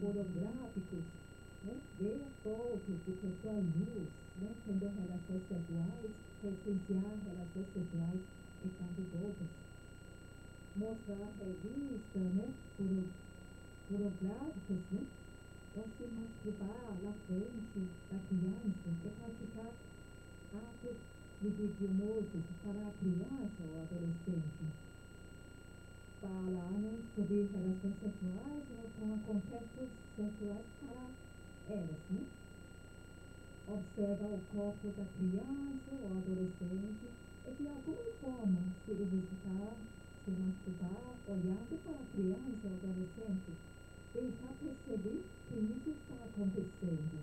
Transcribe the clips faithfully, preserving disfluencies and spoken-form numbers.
pornográficos, né? Ver fotos de pessoas nuas, né? Tendo relações sexuais, presenciar relações sexuais e tanto mostrar revista, né? Pornográficas, né? Ou se masturbar na frente da criança e praticar atos libidinosos para a criança ou adolescente. Falar, né, sobre relações sexuais ou com contextos sexuais para elas, né? Observa o corpo da criança ou adolescente e de alguma forma se exercitar, se masturbar, olhando para a criança ou adolescente, deixar perceber que isso está acontecendo.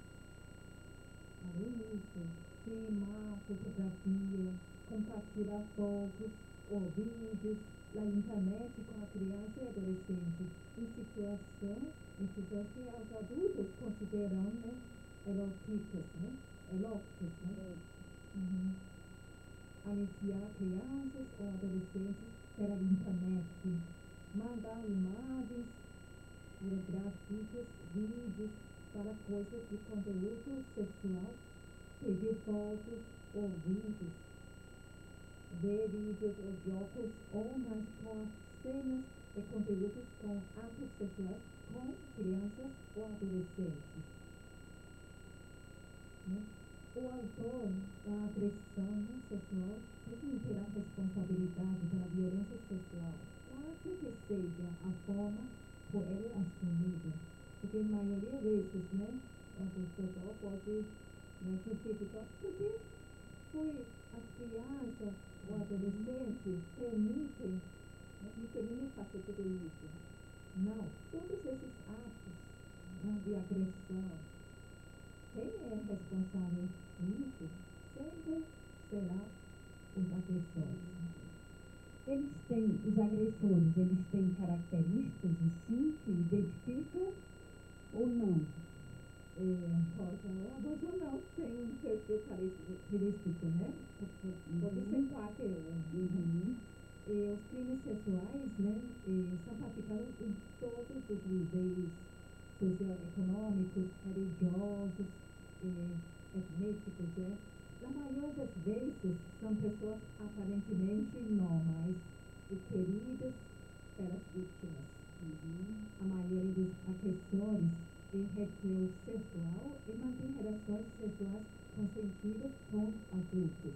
Além disso, filmar fotografia, compartilhar fotos ou vídeos na internet com a criança e adolescente, em situação, em situação que os adultos consideram, né, eróticas, né? Eróticas, né? Uhum. Aliciar crianças ou adolescentes pela internet, mandar imagens pornográficas, vídeos para coisas de conteúdo sexual, pedir fotos ou vídeos, ver vídeos ou jogos online com cenas e conteúdos com atos sexuais com crianças ou adolescentes. Né? O autor da agressão sexual tem que ter a responsabilidade pela violência sexual, qualquer que seja a forma por ele assumida. Porque a maioria das vezes, né, a pessoa pode, né, justificar porque foi as crianças ou adolescentes permitem, né, me permitem fazer tudo isso. Não, todos esses atos, né, de agressão, quem é responsável por isso sempre será os agressores. Eles têm, os agressores, eles têm características em si que identificam ou não? É, o abuso não tem um perfil característico, né? Pode ser qualquer um. Uhum. E os crimes sexuais, né, são praticados em todos os níveis socioeconômicos, religiosos, étnicos, né? Na maioria das vezes, são pessoas aparentemente normais e queridas pelas vítimas. Uhum. A maioria dos agressores é heterossexual e mantém relações sexuais consentidas com adultos.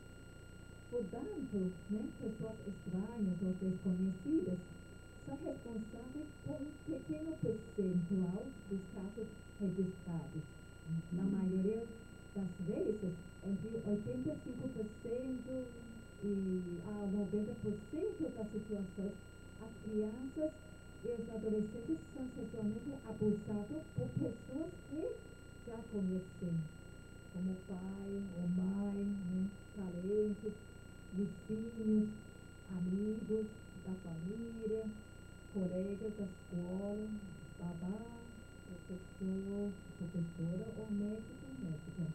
Portanto, né, pessoas estranhas ou desconhecidas são responsáveis por um pequeno percentual dos casos registrados. Uhum. Na maioria das vezes, entre oitenta e cinco por cento e a noventa por cento das situações, as crianças e os adolescentes são sexualmente abusados por pessoas que já conhecem, como pai ou mãe, né, parentes, vizinhos, amigos da família, colegas da escola, babá, professor, professora ou médico, médica.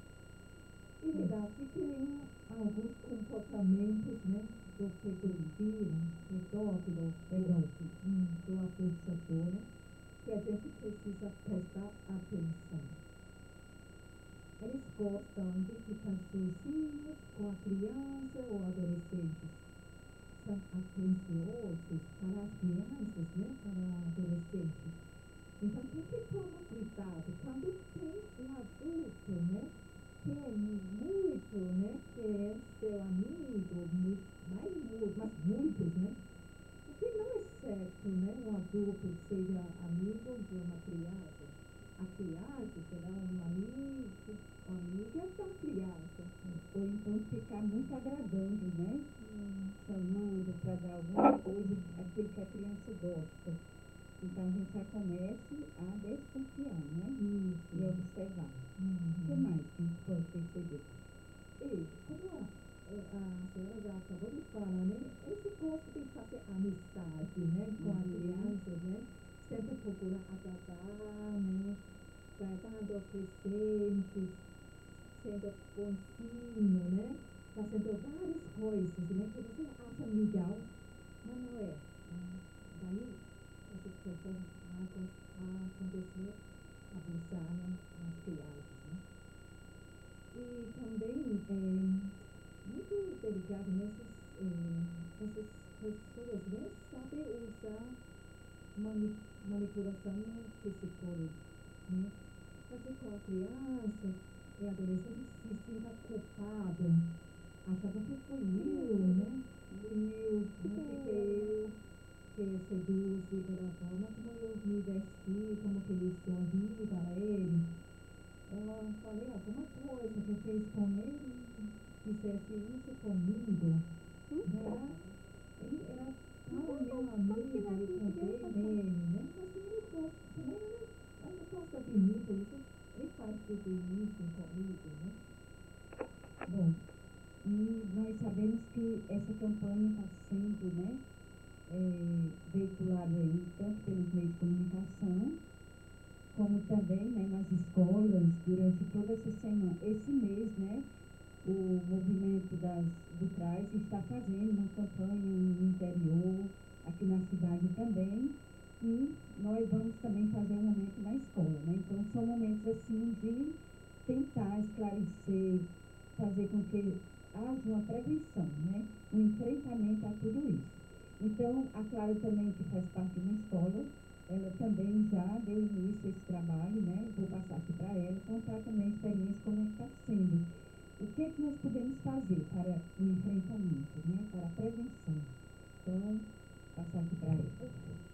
E verdade que tem alguns comportamentos, né, do pedofilo, pedófilo, pedófilo, hum, do abusador, né, que a gente precisa prestar atenção. Eles gostam de ficar sozinhos com a criança ou adolescente. São atenciosos para as crianças, né, para adolescentes. Então, tem que tomar cuidado quando tem um adulto, né, que é muito, né, que é seu amigo, muito, mais muito, mas muitos, né? Porque não é certo, né, um adulto seja amigo de uma criança. A criança será um amigo, uma amiga da criança. Ou então ficar muito agradando, né? Hum. Chamando para dar alguma coisa, aquilo que a criança gosta. Então a gente já começa a desconfiar, né? Hum. E observar. Uhum. O que mais que a gente pode perceber? E como a, a senhora já acabou de falar, né? Esse gosto de fazer amizade, né? Com uhum. as crianças, né? Sempre procura agradar, né? Tratando presentes, sendo bonzinho, né? Fazendo várias coisas, né? Que você acha legal, mas não é. Daí, essas pessoas a acontecer, abusar, né, nas crianças, né. E também é muito delicado nessas, é, essas pessoas, né, sabem usar mani manipulação psicológica, né, fazer com a criança e adolescente se sinta culpado, achava que fui eu, né, fui eu, não fiquei eu que seduz pela forma como eu me vesti, como que eu sorri para ele. Eu falei alguma coisa que fez com ele, fizesse isso comigo, né? Ele era tão meu amigo, eu contei nele, né? Mas ele gosta, também eu não gosto de mim, por isso ele faz tudo isso comigo, né? Bom, e nós sabemos que essa campanha está sendo, né, é, veiculada aí, tanto pelos meios de comunicação, como também, né, nas escolas, durante toda essa semana, esse mês, né, o movimento das, do C R A S está fazendo uma campanha no interior, aqui na cidade também, e nós vamos também fazer um momento na escola, né? Então, são momentos, assim, de tentar esclarecer, fazer com que haja uma prevenção, né? Um enfrentamento a tudo isso. Então, a Clara também, que faz parte de uma escola, ela também já deu início a esse trabalho, né? Vou passar aqui para ela, contar também a experiência, como é que está sendo. O que é que nós podemos fazer para o enfrentamento, né? Para a prevenção. Então, passar aqui para ela.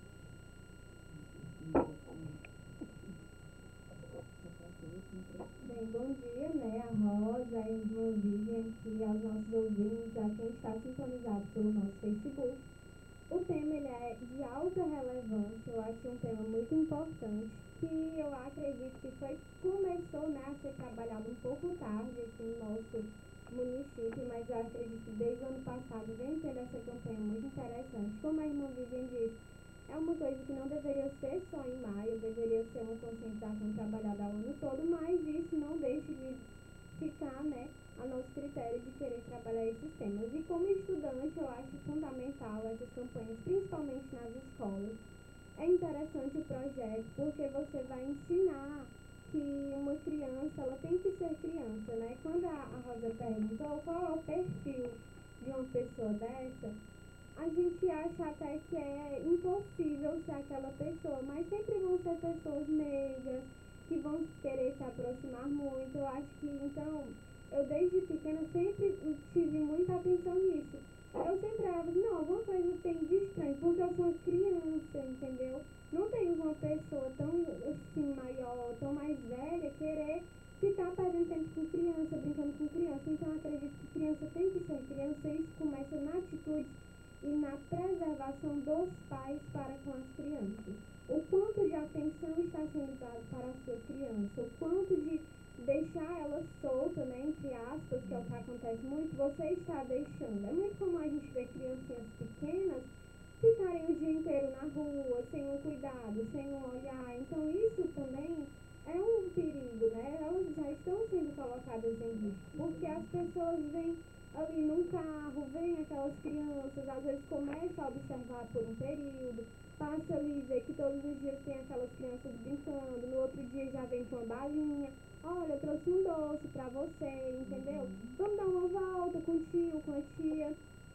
Bem, bom dia, né, a Rosa, a irmã Vivian, aqui aos nossos ouvintes, a quem está sintonizado pelo nosso Facebook. O tema, ele é de alta relevância, eu acho um tema muito importante, que eu acredito que foi, começou, né, a ser trabalhado um pouco tarde aqui no nosso município, mas eu acredito que desde o ano passado vem tendo essa campanha muito interessante. Como a irmã Vivian disse, é uma coisa que não deveria ser só em maio, deveria ser uma conscientização trabalhada ao ano todo, mas isso não deixa de ficar, né, a nosso critério de querer trabalhar esses temas. E como estudante, eu acho fundamental essas campanhas, principalmente nas escolas. É interessante o projeto, porque você vai ensinar que uma criança, ela tem que ser criança, né? Quando a, a Rosa perguntou qual é o perfil de uma pessoa dessa, a gente acha até que é impossível ser aquela pessoa, mas sempre vão ser pessoas meigas, que vão querer se aproximar muito. Eu acho que, então, eu desde pequena sempre tive muita atenção nisso. Eu sempre falava, não, alguma coisa tem de estranho, porque eu sou uma criança, entendeu? Não tem uma pessoa tão, assim, maior, tão mais velha, querer ficar perdendo tempo com criança, brincando com criança. Então, eu acredito que criança tem que ser criança, e isso começa na atitude e na preservação dos pais para com as crianças. O quanto de atenção está sendo dado para a sua criança, o quanto de deixar ela solta, né, entre aspas, que é o que acontece muito, você está deixando. É muito comum a gente ver criancinhas pequenas ficarem o dia inteiro na rua, sem um cuidado, sem um olhar. Então, isso também é um perigo, né? Elas já estão sendo colocadas em risco, porque as pessoas vêm ali num carro, vem aquelas crianças, às vezes começa a observar por um período, passa ali e vê que todos os dias tem aquelas crianças brincando, no outro dia já vem com uma balinha, olha, eu trouxe um doce pra você, entendeu? Vamos dar uma volta com o tio, com a tia.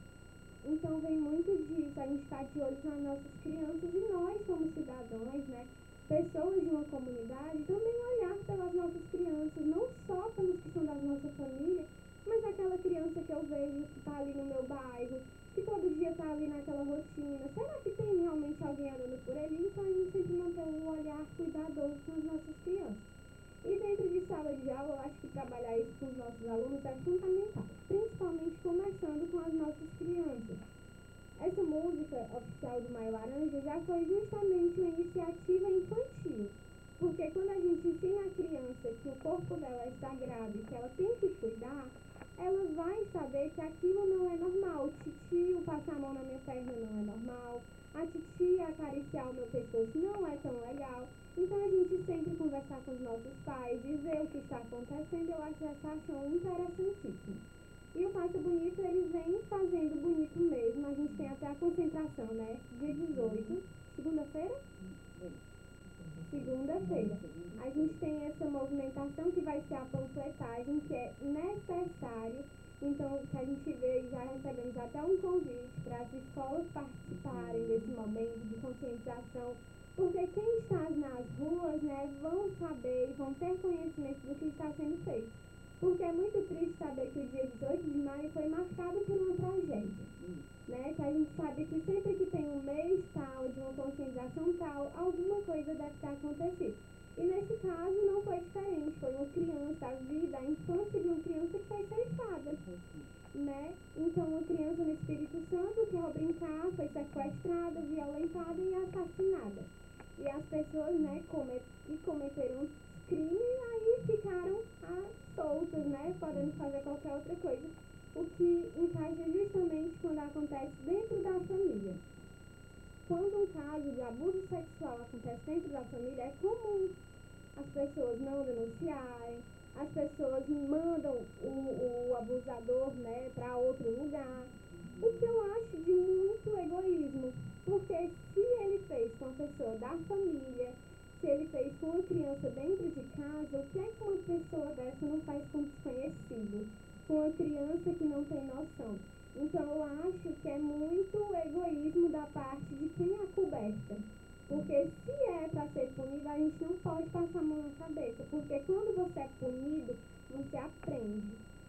Então vem muito disso, a gente está de olho nas nossas crianças e nós como cidadãos, né, pessoas de uma comunidade, também olhar pelas nossas crianças, não só pelos que são da nossa família, mas aquela criança que eu vejo que está ali no meu bairro, que todo dia está ali naquela rotina. Será que tem realmente alguém andando por ali? Então a gente sempre manter um olhar cuidadoso com as nossas crianças. E dentro de sala de aula, eu acho que trabalhar isso com os nossos alunos é fundamental, principalmente começando com as nossas crianças. Essa música oficial do Maio Laranja já foi justamente uma iniciativa infantil, porque quando a gente ensina a criança que o corpo dela é sagrado e que ela tem que cuidar, ela vai saber que aquilo não é normal. O titio passar a mão na minha perna não é normal, a titia acariciar o meu pescoço não é tão legal. Então a gente sempre conversar com os nossos pais, dizer o que está acontecendo, eu acho essa ação interessantíssima. E o Faça Bonito, ele vem fazendo bonito mesmo. A gente tem até a concentração, né? Dia dezoito, segunda-feira? segunda-feira. A gente tem essa movimentação que vai ser a panfletagem, que é necessário. Então, que a gente vê, já recebemos até um convite para as escolas participarem desse momento de conscientização, porque quem está nas ruas, né, vão saber e vão ter conhecimento do que está sendo feito. Porque é muito triste saber que o dia dezoito de maio foi marcado por uma tragédia, né, que a gente sabe que sempre que tem um mês tal, de uma conscientização tal, alguma coisa deve ter acontecido. E nesse caso não foi diferente, foi uma criança, a vida, a infância de uma criança que foi ceifada, né? Então uma criança no Espírito Santo que ao brincar foi sequestrada, violentada e assassinada. E as pessoas, né, comet que cometeram crime aí ficaram ah, soltas, né, podendo fazer qualquer outra coisa, o que encaixa justamente quando acontece dentro da família. Quando um caso de abuso sexual acontece dentro da família, é comum as pessoas não denunciarem, as pessoas mandam o, o abusador, né, para outro lugar, o que eu acho de muito egoísmo, porque se ele fez com a pessoa da família, se ele fez com uma criança dentro de casa, o que é que uma pessoa dessa não faz com um desconhecido, com uma criança que não tem noção? Então eu acho que é muito egoísmo da parte de quem é coberta. Porque se é para ser punido, a gente não pode passar a mão na cabeça. Porque quando você é punido, você aprende.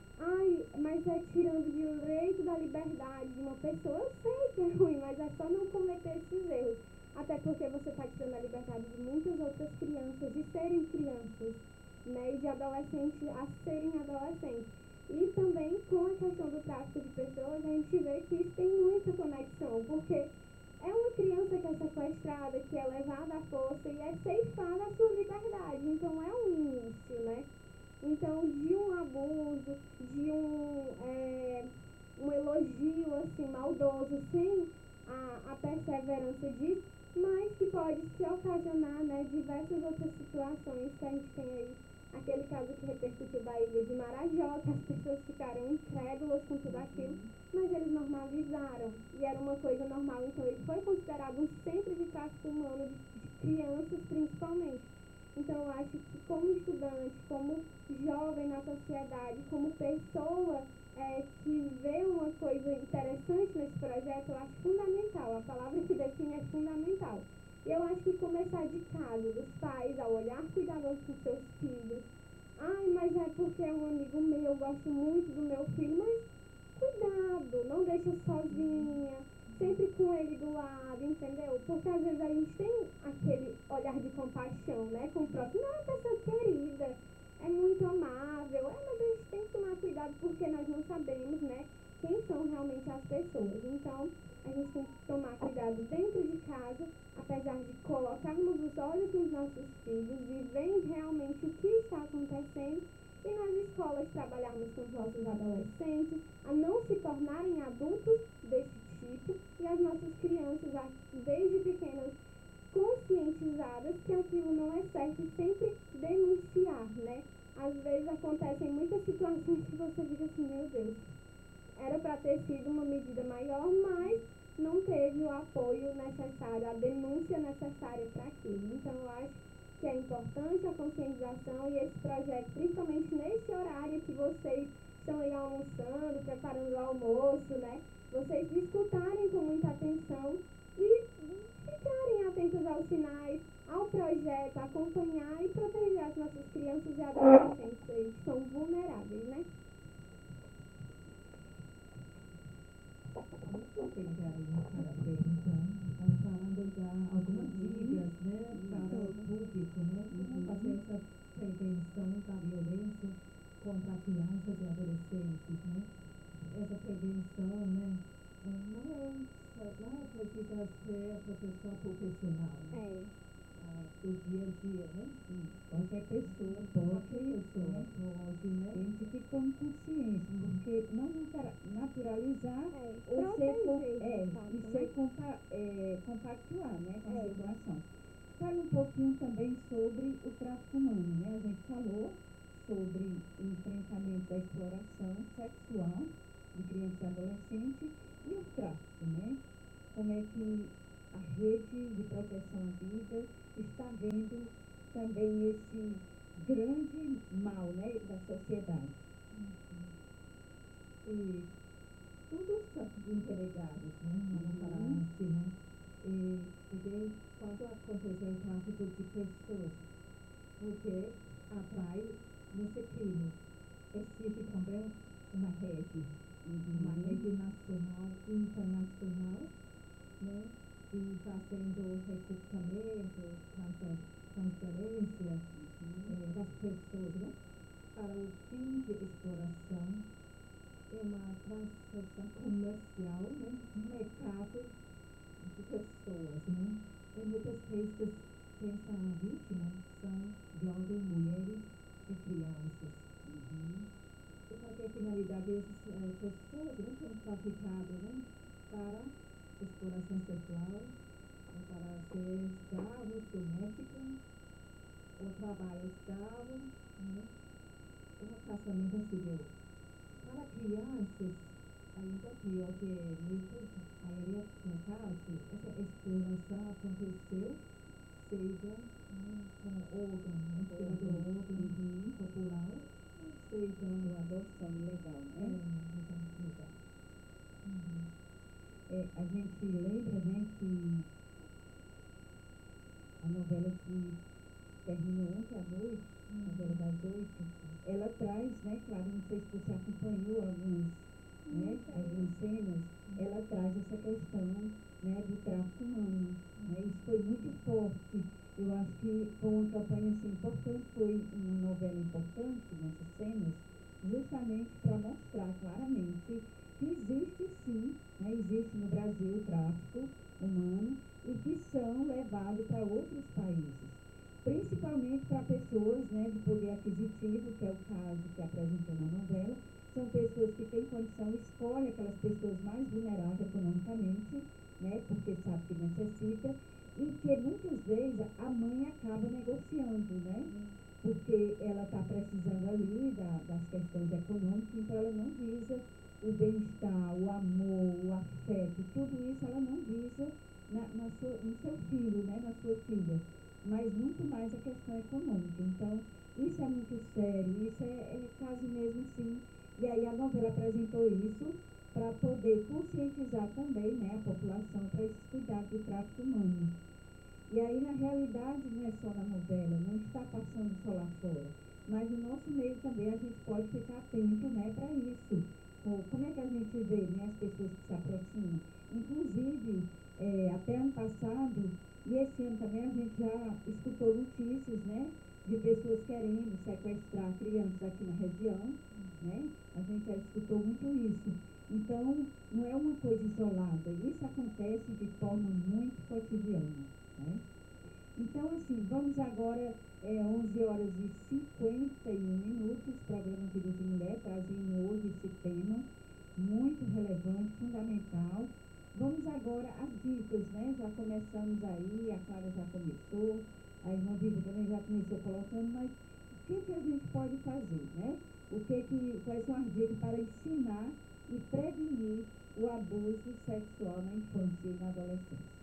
Ai, mas é tirando o direito da liberdade de uma pessoa. Eu sei que é ruim, mas é só não cometer esses erros. Até porque você está tirando a liberdade de muitas outras crianças de serem crianças, né? E de adolescentes a serem adolescentes. E também com a questão do tráfico de pessoas, a gente vê que isso tem muita conexão, porque é uma criança que é sequestrada, que é levada à força e é ceifada a sua liberdade. Então é um início, né? Então, de um abuso, de um, é, um elogio assim, maldoso, sem a, a perseverança disso, mas que pode se ocasionar, né, diversas outras situações que a gente tem aí. Aquele caso que repercutiu da ilha de Marajó, que as pessoas ficaram incrédulas com tudo aquilo, mas eles normalizaram, e era uma coisa normal, então ele foi considerado um centro de tráfico humano de, de crianças principalmente. Então eu acho que como estudante, como jovem na sociedade, como pessoa é, que vê uma coisa interessante nesse projeto, eu acho fundamental, a palavra que define é fundamental. E eu acho que começar de casa, dos pais, ao olhar cuidadoso com seus filhos. Ai, mas é porque é um amigo meu, eu gosto muito do meu filho, mas cuidado, não deixa sozinha, sempre com ele do lado, entendeu? Porque às vezes a gente tem aquele olhar de compaixão, né, com o próximo. Não, é uma pessoa querida, é muito amável, é, mas a gente tem que tomar cuidado porque nós não sabemos, né, quem são realmente as pessoas. Então, a gente tem que tomar cuidado dentro de casa, apesar de colocarmos os olhos nos nossos filhos e ver realmente o que está acontecendo, e nas escolas trabalharmos com os nossos adolescentes a não se tornarem adultos desse tipo, e as nossas crianças, desde pequenas, conscientizadas que aquilo não é certo e sempre denunciar, né? Às vezes acontecem muitas situações que você fica assim, meu Deus, era para ter sido uma medida maior, mas não teve o apoio necessário, a denúncia necessária para aquilo. Então, eu acho que é importante a conscientização e esse projeto, principalmente nesse horário que vocês estão aí almoçando, preparando o almoço, né? Vocês escutarem com muita atenção e ficarem atentos aos sinais, ao projeto, acompanhar e proteger as nossas crianças e adolescentes aí, que são vulneráveis, né? Muito obrigada, parabéns. Estava falando já algumas dicas, né, para o público, né, como fazer essa prevenção da violência contra crianças e adolescentes, né. Essa prevenção, né, não é, não precisa ser proteção profissional, né? É. Ah, do dia a dia, né? Sim. Qualquer pessoa Qualquer pode, pessoa né, pode, né? tem que ter como consciência, porque não natura- naturalizar É, ou ser, com- proteger, é, de fato, e né? ser compa é, compactuar, né, com a É. situação. Fala um pouquinho também sobre o tráfico humano, né? A gente falou sobre o enfrentamento da exploração sexual de crianças e adolescentes e o tráfico, né? Como é que a rede de proteção à vida está vendo também esse grande mal, né, da sociedade. E todos os empregados, né? Vamos falar Uhum. assim, né? E, porque quando aconteceu o tráfico de pessoas, porque atrai nesse crime, existe também uma rede, uma Uhum. rede nacional, internacional, né? E fazendo recrutamento, transfer- transferência eh, das pessoas, né? Para o fim de exploração, é uma transação comercial, né? Um mercado de pessoas, né? Em muitas vezes, quem são vítimas são jovens, mulheres e crianças. Uhum. E para que finalidade essas eh, pessoas, né, são traficadas, né? Para exploração sexual, né, para ser escravos domésticos, ou trabalho escravo, né? Ou casamento civil. Para crianças, ainda pior que muito, a maioria no caso, essa exploração aconteceu, seja né, com órgão, né, pela do órgão Uhum. popular, ou seja, Uma adoção legal, é, né? então, legal. Uhum. É, a gente lembra, né, que a novela que terminou ontem à noite, a novela das oito, ela traz, né, claro, não sei se você acompanhou algumas, né, algumas cenas, ela traz essa questão, né, do tráfico humano, né, isso foi muito forte. Eu acho que foi uma campanha assim, importante, foi uma novela importante nessas cenas, justamente para mostrar claramente que existe sim, né, existe no Brasil o tráfico humano e que são levados para outros países, principalmente para pessoas, né, de poder aquisitivo, que é o caso que apresentou na novela. São pessoas que têm condição, escolhem aquelas pessoas mais vulneráveis economicamente, né, porque sabe que necessita, e que muitas vezes a mãe acaba negociando, né, porque ela está precisando ali da, das questões econômicas, então ela não visa o bem-estar, o amor, o afeto, tudo isso ela não visa na, na sua, no seu filho, né, na sua filha, mas muito mais a questão econômica. Então, isso é muito sério, isso é, é caso mesmo sim. E aí a novela apresentou isso para poder conscientizar também, né, a população para esses cuidados do tráfico humano. E aí, na realidade, não é só na novela, não está passando só lá fora, mas no nosso meio também a gente pode ficar atento, né, para isso. Como é que a gente vê, né, as pessoas que se aproximam? Inclusive, é, até ano passado, e esse ano também a gente já escutou notícias, né, de pessoas querendo sequestrar crianças aqui na região, né? A gente já escutou muito isso. Então, não é uma coisa isolada, isso acontece de forma muito cotidiana, né? Então, assim, vamos agora, é, onze horas e cinquenta e um minutos, programa Vida de Mulher, trazendo hoje esse tema muito relevante, fundamental. Vamos agora às dicas, né? Já começamos aí, a Clara já começou, a irmã Viva também já começou colocando, mas o que, que a gente pode fazer, né? O que que, quais são as dicas para ensinar e prevenir o abuso sexual na infância e na adolescência?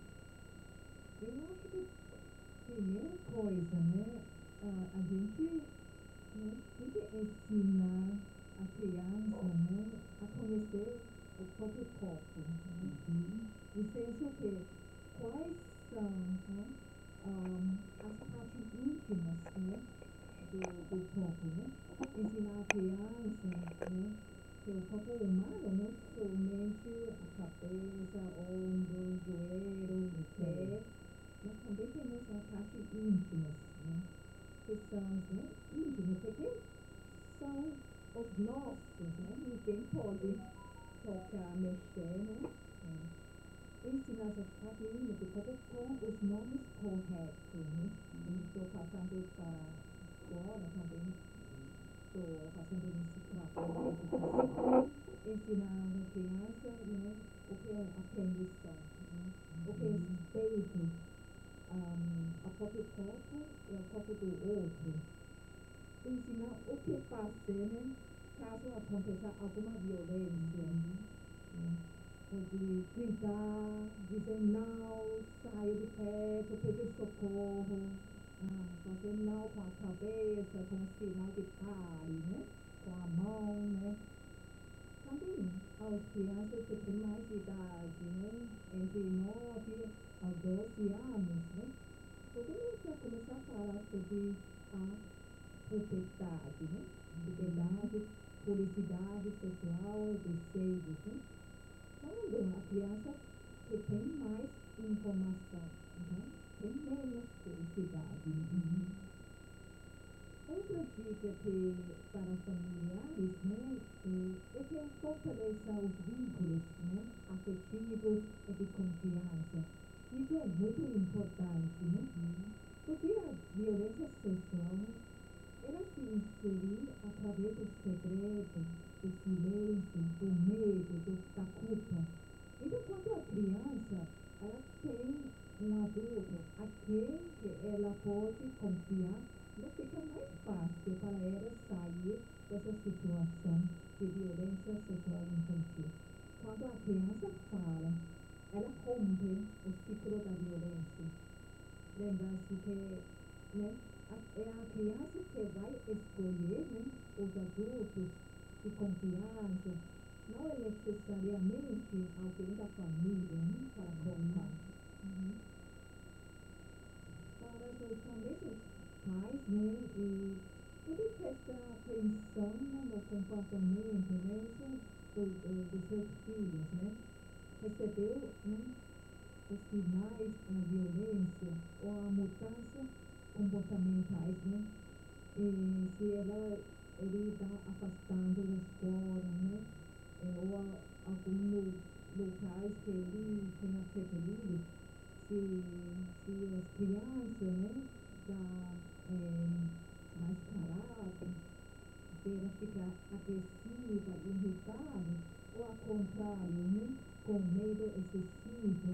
Eu acho que a primeira coisa, né, a, a gente né, tem que ensinar a criança, né, a conhecer o próprio corpo, né? Uhum. Isso é o quê? Quais são, né, um, as partes íntimas, né, do, do corpo, né? Ensinar a criança, né, que o corpo humano não somente a cabeça, ombro, joelho, o pé, mas também temos as partes íntimas, né? Que são, né, íntimas, porque são os nossos, né? Ninguém pode tocar, mexer, né? É. Ensinar essas partes íntimas do corpo com os nomes corretos, né? Estou passando para a escola também, estou fazendo esse trabalho de educação, ensinar a criança, né, o que é aprendização, né? O que é respeito um, ao próprio corpo e ao corpo do outro. Ensinar o que fazer, né, caso aconteça alguma violência. Né? pode gritar, dizer não, saia de perto, pedir socorro, ah, fazer não com a cabeça, com sinal de pare, né? Com a mão, né? Também as crianças que têm mais idade, né? Entre nove a doze anos, né? Podemos já começar a falar sobre a puberdade, né? Puberdade, curiosidade sexual, desejos, né? Quando a criança que tem mais informação, né? Tem menos curiosidade. Né? Outra dica que para familiares, né, é que fortaleça os vínculos, né, afetivos e de confiança. Isso é muito importante, né? Porque a violência sexual, ela se insere através do segredo, do silêncio, do medo, do, da culpa. Então, quando a criança ela tem um adulto a quem ela pode confiar, não fica mais fácil para ela sair dessa situação de violência sexual infantil. Quando a criança fala, ela rompe o ciclo da violência. Lembra-se que, né, a, é a criança que vai escolher, né, os adultos de confiança, não é necessariamente alguém da família, né, para contar. Uhum. Para os também os pais, né, e poder prestar atenção, né, no comportamento, né, do, do, dos seus filhos, né, percebeu, né, os sinais da violência ou a mudança comportamentais, né, e se ela, ele está afastando da escola, né, é, ou a, alguns locais que ele tenha preferido, se, se as crianças, né, já é, mais caráter, se ela ficar agressiva, irritada, ou ao contrário, né, com medo excessivo,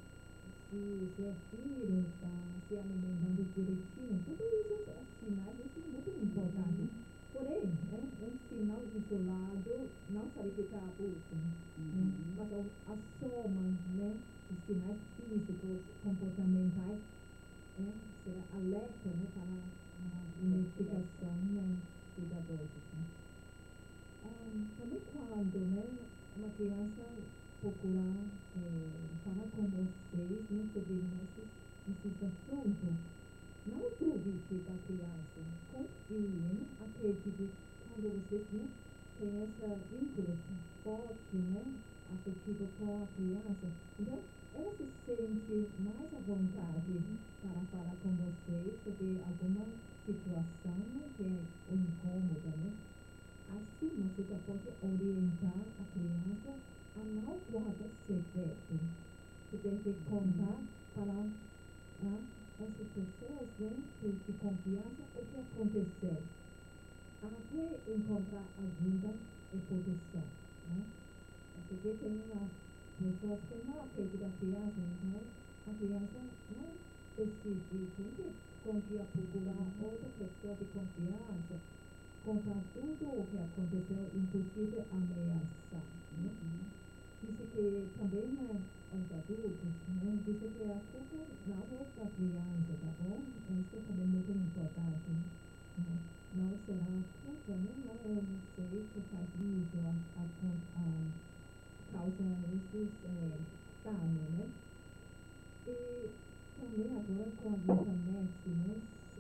se seu filho está se alimentando direitinho, tudo isso é sinais, isso é muito importante. Porém, né, um sinal isolado não significa abuso, né? Mas a soma, né, de sinais físicos, comportamentais, né, será alerta, né, para a investigação, né, cuidadosa. Né? Ah, também quando, né, uma criança procurar é, falar com vocês, né, sobre esses, esses assuntos, não duvide da criança, confie, né, acredite quando vocês, né, têm essa vínculo forte, né, afetivo com a criança, então ela se sente mais à vontade para falar com vocês sobre alguma situação, né, que é incômoda, né. Assim, você já pode orientar a criança a não guardar segredo. Você deve contar para ah, essas pessoas, né, que de confiança, o que aconteceu. Até encontrar ajuda e proteção. Né? Porque tem uma pessoas que não acreditam na criança, então a criança não decide, tem que confiar, procurar outra pessoa de confiança, contar tudo o que aconteceu, inclusive ameaçar. Né? Diz que também, né, os adultos, né, diz que a culpa não é da criança, tá bom? Isso também é muito importante. Né? Não será a culpa, né? Não é você que faz isso, a, a, a, causa esses é, danos, né? E também agora com a internet, né?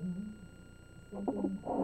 Sempre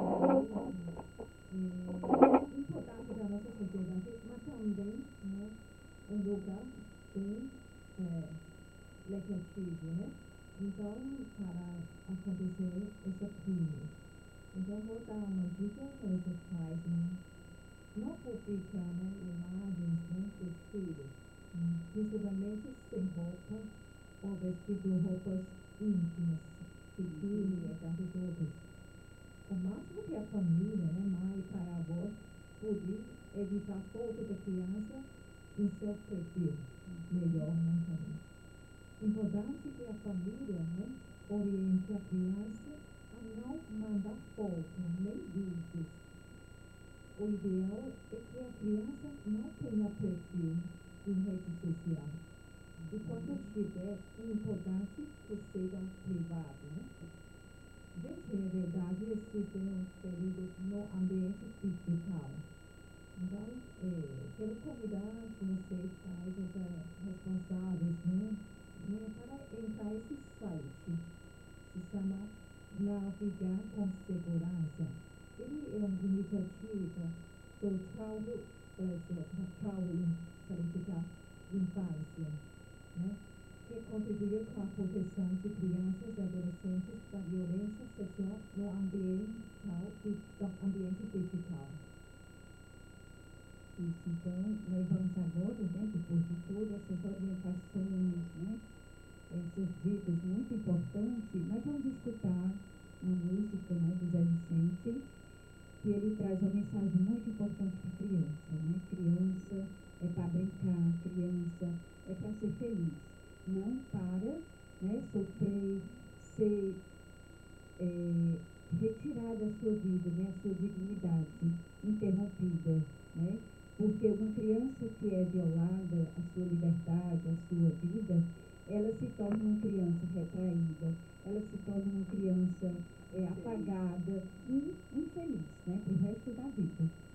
é, importante da nossa sociedade, mas também, né, um lugar bem é, negativo, né? Então, para acontecer esse crime. Então, vou dar uma dica para esses pais, né? Não publicar, né, imagens, né, dos filhos, hum, principalmente sem roupa ou vestido roupas íntimas, biquíni, tantos outros. O máximo que a família, né, mãe, pai, avó, pode evitar foto da criança em seu perfil, melhor, né, também. Importante que a família, né, oriente a criança a não mandar foto, nem vídeos. O ideal é que a criança não tenha perfil em redes sociais. tiver importância que seja privado, né? Gente, é verdade, existem perigos no ambiente digital. Então, é, quero convidar vocês, pais, os responsáveis, né, né, para entrar nesse site, se chama Navegar com Segurança. Ele é uma iniciativa do Childhood Brasil, para qualificar infância, né, que contribuiu com a proteção de crianças e adolescentes da violência sexual no ambiente, no ambiente digital. Isso, então, nós vamos agora, né, depois de todas essas orientações, né, essas dicas muito importantes, nós vamos escutar uma música, né, do Zé Vicente, que ele traz uma mensagem muito importante para a criança, né? Criança é para brincar, criança é para ser feliz, não para, né, sofrer, ser é, retirada da sua vida, né, a sua dignidade interrompida, né? Porque uma criança que é violada, a sua liberdade, a sua vida, ela se torna uma criança retraída, ela se torna uma criança é, apagada e infeliz, né, para o resto da vida.